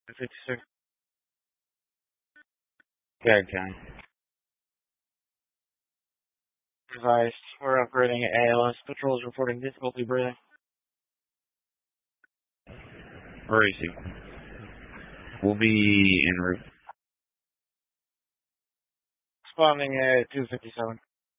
56. Good, County. Advised. We're upgrading ALS. Patrols reporting difficulty breathing. Racing. We'll be en route. Responding at 257.